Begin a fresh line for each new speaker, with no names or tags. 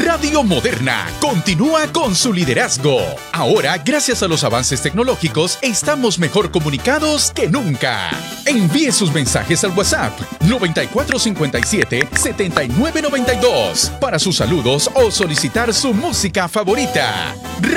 Radio Moderna continúa con su liderazgo. Ahora, gracias a los avances tecnológicos, estamos mejor comunicados que nunca. Envíe sus mensajes al WhatsApp 9457-7992 para sus saludos o solicitar su música favorita.